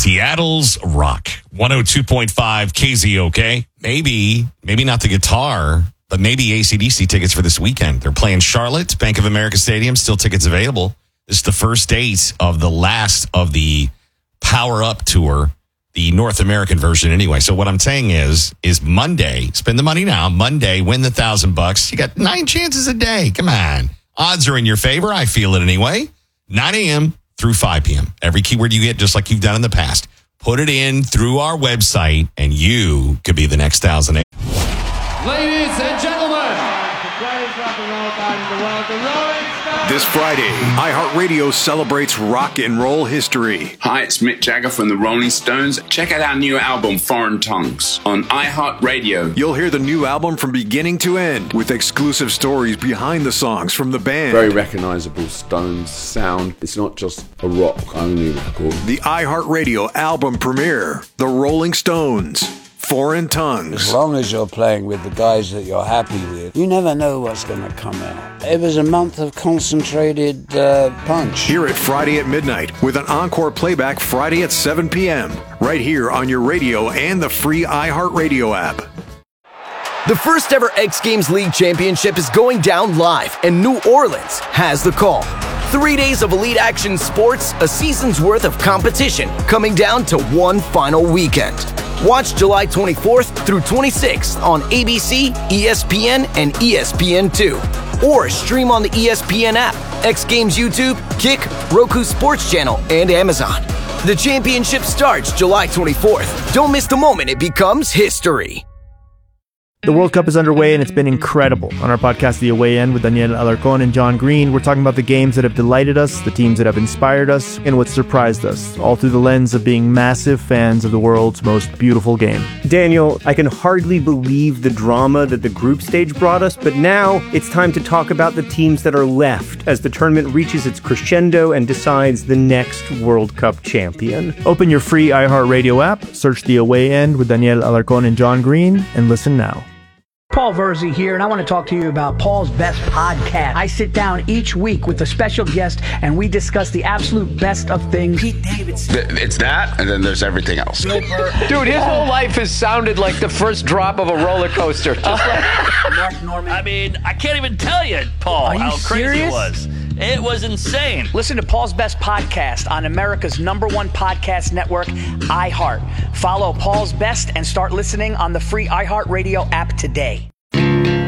Seattle's Rock, 102.5 KZOK. Maybe not the guitar, but maybe AC/DC tickets for this weekend. They're playing Charlotte, Bank of America Stadium, still tickets available. This is the first date of the last of the Power Up Tour, the North American version anyway. So what I'm saying is Monday, spend the money now. Monday, win the $1,000. You got 9 chances a day. Come on. Odds are in your favor. I feel it anyway. 9 a.m. through 5 p.m. Every keyword you get, just like you've done in the past. Put it in through our website, and you could be the next 1,000. Ladies and gentlemen, the greatest rock and roll band in the world, the Rolling Stones. This Friday, iHeartRadio celebrates rock and roll history. Hi, it's Mick Jagger from the Rolling Stones. Check out our new album, Foreign Tongues, on iHeartRadio. You'll hear the new album from beginning to end, with exclusive stories behind the songs from the band. Very recognizable Stones sound. It's not just a rock-only record. The iHeartRadio album premiere, The Rolling Stones, Foreign Tongues. As long as you're playing with the guys that you're happy with, you never know what's going to come out. It was a month of concentrated punch. Hear it Friday at midnight with an encore playback Friday at 7 p.m. right here on your radio and the free iHeartRadio app. The first ever X Games League Championship is going down live, and New Orleans has the call. 3 days of elite action sports, a season's worth of competition, coming down to one final weekend. Watch July 24th through 26th on ABC, ESPN, and ESPN2. Or stream on the ESPN app, X Games YouTube, Kick, Roku Sports Channel, and Amazon. The championship starts July 24th. Don't miss the moment it becomes history. The World Cup is underway, and it's been incredible. On our podcast, The Away End, with Daniel Alarcón and John Green, we're talking about the games that have delighted us, the teams that have inspired us, and what surprised us, all through the lens of being massive fans of the world's most beautiful game. Daniel, I can hardly believe the drama that the group stage brought us, but now it's time to talk about the teams that are left as the tournament reaches its crescendo and decides the next World Cup champion. Open your free iHeartRadio app, search The Away End with Daniel Alarcón and John Green, and listen now. Paul Verzi here, and I want to talk to you about Paul's Best Podcast. I sit down each week with a special guest, and we discuss the absolute best of things. Pete Davidson. It's that, and then there's everything else. Dude, his whole life has sounded like the first drop of a roller coaster. Just like Mark Norman. I mean, I can't even tell you, Paul, how crazy it was. It was insane. Listen to Paul's Best Podcast on America's #1 podcast network, iHeart. Follow Paul's Best and start listening on the free iHeartRadio app today.